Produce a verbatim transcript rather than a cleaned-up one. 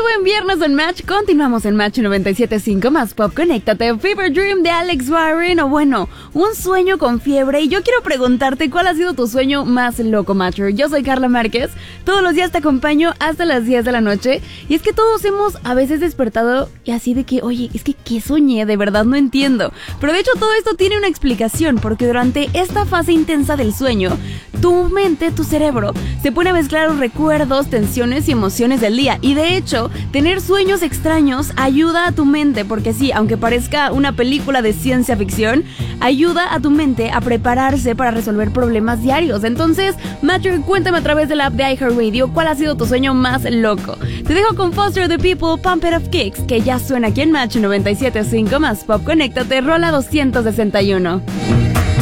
buen viernes en Match. Continuamos en Match noventa y siete punto cinco más Pop. Conéctate. Fever Dream de Alex Warren, o bueno, un sueño con fiebre. Y yo quiero preguntarte, ¿cuál ha sido tu sueño más loco, Matcher? Yo soy Carla Márquez. Todos los días te acompaño hasta las diez de la noche. Y es que todos hemos a veces despertado y así de que, oye, es que ¿qué soñé? De verdad no entiendo. Pero de hecho todo esto tiene una explicación, porque durante esta fase intensa del sueño, tu mente, tu cerebro, se pone a mezclar los recuerdos, tensiones y emociones del día. Y de hecho, tener sueños extraños ayuda a tu mente, porque sí, aunque parezca una película de ciencia ficción, ayuda a tu mente a prepararse para resolver problemas diarios. Entonces, Matcher, cuéntame a través de la app de iHeartRadio cuál ha sido tu sueño más loco. Te dejo con Foster the People, Pump It Up Kicks, que ya suena aquí en Match noventa y siete punto cinco más Pop. Conéctate, rola doscientos sesenta y uno.